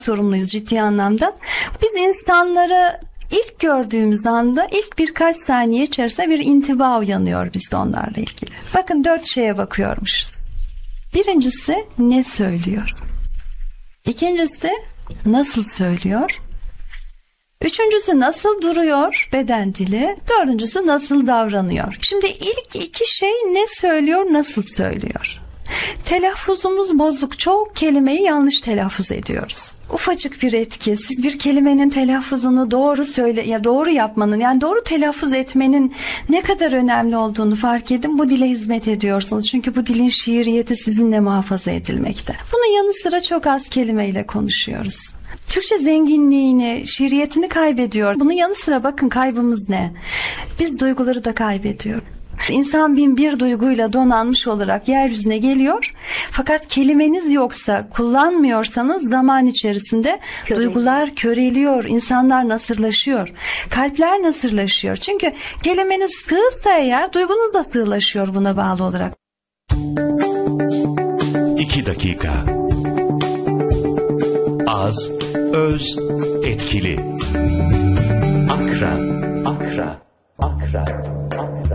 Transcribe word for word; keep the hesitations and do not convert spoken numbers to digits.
sorumluyuz ciddi anlamda. Biz insanları ilk gördüğümüz anda ilk birkaç saniye içerisinde bir intiba uyanıyor bizde onlarla ilgili. Bakın dört şeye bakıyormuşuz. Birincisi ne söylüyor? İkincisi nasıl söylüyor? Üçüncüsü nasıl duruyor beden dili? Dördüncüsü nasıl davranıyor? Şimdi ilk iki şey ne söylüyor, nasıl söylüyor? Telaffuzumuz bozuk. Çok kelimeyi yanlış telaffuz ediyoruz. Ufacık bir etki. Siz bir kelimenin telaffuzunu doğru söyle ya doğru yapmanın, yani doğru telaffuz etmenin ne kadar önemli olduğunu fark edin. Bu dile hizmet ediyorsunuz. Çünkü bu dilin şiiriyeti sizinle muhafaza edilmekte. Bunun yanı sıra çok az kelimeyle konuşuyoruz. Türkçe zenginliğini, şiiriyetini kaybediyor. Bunun yanı sıra bakın kaybımız ne? Biz duyguları da kaybediyoruz. İnsan bin bir duyguyla donanmış olarak yeryüzüne geliyor. Fakat kelimeniz yoksa, kullanmıyorsanız zaman içerisinde Köre. duygular köreliyor, insanlar nasırlaşıyor, kalpler nasırlaşıyor. Çünkü kelimeniz sığsa eğer, duygunuz da sığlaşıyor buna bağlı olarak. İki dakika. Az, öz, etkili. Akra, akra, akra, akra.